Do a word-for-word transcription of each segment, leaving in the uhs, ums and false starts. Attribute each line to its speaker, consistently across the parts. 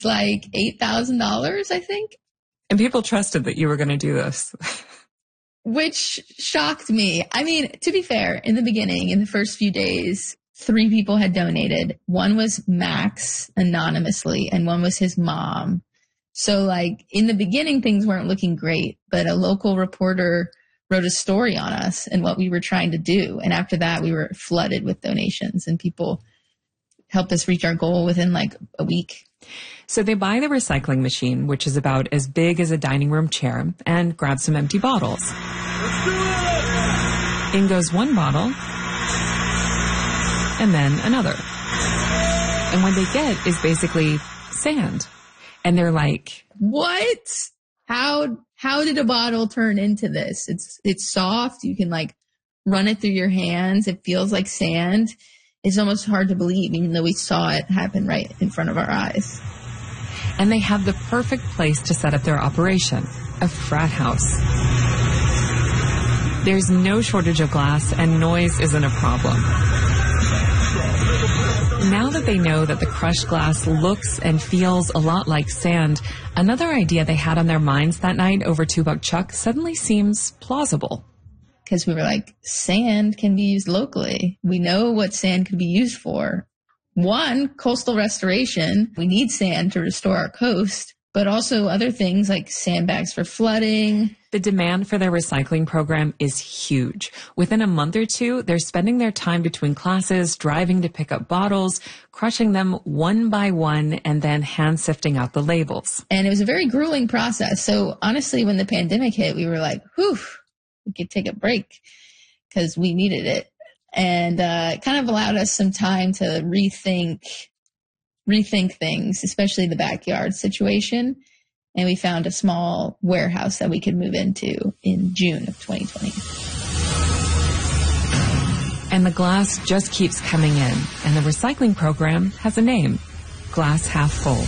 Speaker 1: like eight thousand dollars, I think.
Speaker 2: And people trusted that you were going to do this.
Speaker 1: Which shocked me. I mean, to be fair, in the beginning, in the first few days, three people had donated. One was Max anonymously, and one was his mom. So like in the beginning, things weren't looking great, but a local reporter wrote a story on us and what we were trying to do. And after that, we were flooded with donations, and people helped us reach our goal within like a week.
Speaker 2: So they buy the recycling machine, which is about as big as a dining room chair, and grab some empty bottles. In goes one bottle, and then another. And what they get is basically sand. And they're like,
Speaker 1: what? How, how did a bottle turn into this? It's, it's soft. You can like run it through your hands. It feels like sand. It's almost hard to believe, even though we saw it happen right in front of our eyes.
Speaker 2: And they have the perfect place to set up their operation, a frat house. There's no shortage of glass, and noise isn't a problem. Now that they know that the crushed glass looks and feels a lot like sand, another idea they had on their minds that night over Two Buck Chuck suddenly seems plausible.
Speaker 1: Because we were like, sand can be used locally. We know what sand could be used for. One, coastal restoration. We need sand to restore our coast, but also other things like sandbags for flooding.
Speaker 2: The demand for their recycling program is huge. Within a month or two, they're spending their time between classes, driving to pick up bottles, crushing them one by one, and then hand sifting out the labels.
Speaker 1: And it was a very grueling process. So honestly, when the pandemic hit, we were like, whew, we could take a break because we needed it. And uh, it kind of allowed us some time to rethink, rethink things, especially the backyard situation. And we found a small warehouse that we could move into in June of twenty twenty.
Speaker 2: And the glass just keeps coming in. And the recycling program has a name, Glass Half Full.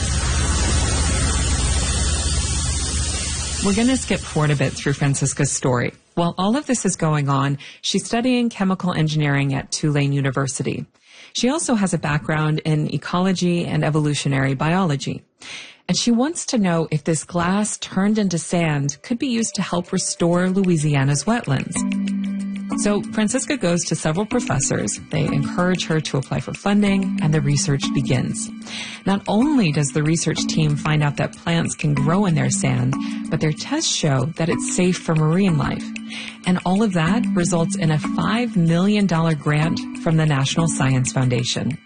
Speaker 2: We're going to skip forward a bit through Francisca's story. While all of this is going on, she's studying chemical engineering at Tulane University. She also has a background in ecology and evolutionary biology. And she wants to know if this glass turned into sand could be used to help restore Louisiana's wetlands. So Francisca goes to several professors. They encourage her to apply for funding, and the research begins. Not only does the research team find out that plants can grow in their sand, but their tests show that it's safe for marine life. And all of that results in a five million dollars grant from the National Science Foundation.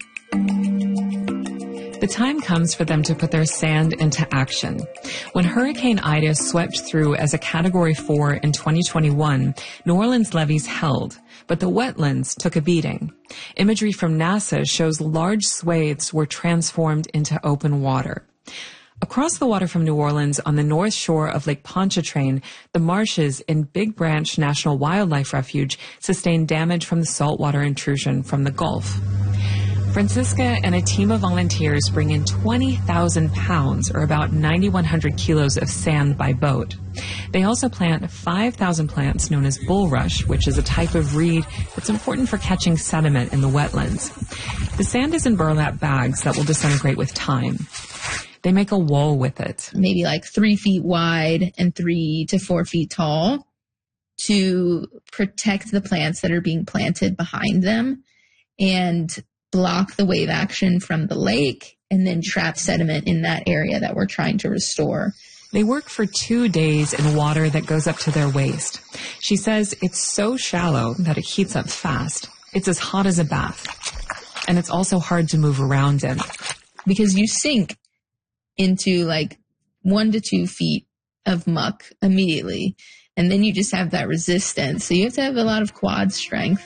Speaker 2: The time comes for them to put their sand into action. When Hurricane Ida swept through as a Category four in twenty twenty-one, New Orleans levees held, but the wetlands took a beating. Imagery from NASA shows large swathes were transformed into open water. Across the water from New Orleans on the north shore of Lake Pontchartrain, the marshes in Big Branch National Wildlife Refuge sustained damage from the saltwater intrusion from the Gulf. Francisca and a team of volunteers bring in twenty thousand pounds, or about nine thousand one hundred kilos of sand by boat. They also plant five thousand plants known as bulrush, which is a type of reed that's important for catching sediment in the wetlands. The sand is in burlap bags that will disintegrate with time. They make a wall with it.
Speaker 1: Maybe like three feet wide and three to four feet tall to protect the plants that are being planted behind them and block the wave action from the lake and then trap sediment in that area that we're trying to restore.
Speaker 2: They work for two days in water that goes up to their waist. She says it's so shallow that it heats up fast. It's as hot as a bath. And it's also hard to move around in.
Speaker 1: Because you sink into like one to two feet of muck immediately. And then you just have that resistance. So you have to have a lot of quad strength.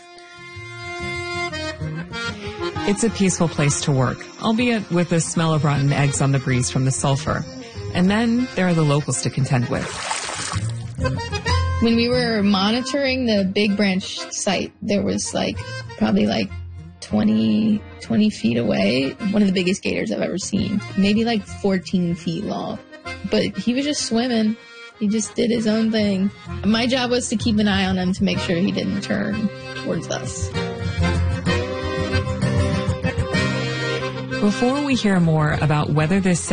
Speaker 2: It's a peaceful place to work, albeit with the smell of rotten eggs on the breeze from the sulfur. And then there are the locals to contend with.
Speaker 1: When we were monitoring the Big Branch site, there was like probably like twenty, twenty feet away, one of the biggest gators I've ever seen, maybe like fourteen feet long. But he was just swimming. He just did his own thing. My job was to keep an eye on him to make sure he didn't turn towards us.
Speaker 2: Before we hear more about whether this